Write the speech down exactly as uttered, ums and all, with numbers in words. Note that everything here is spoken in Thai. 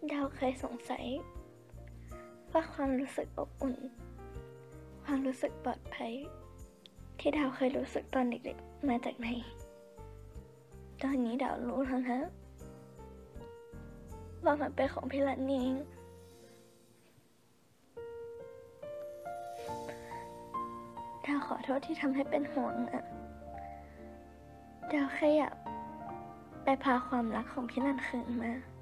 ดาวเคยสงสัยว่าความรู้สึกอบอุ่นความรู้สึกปลอดภัยที่ดาวเคยรู้สึกตอนเด็กๆมาจากไหนตอนนี้ดาวรู้แล้วนะว่ามันเป็นของพี่รันนี่เองดาวขอโทษที่ทำให้เป็นห่วงอะดาวแค่อยากไปพาความรักของพี่รันคืนมา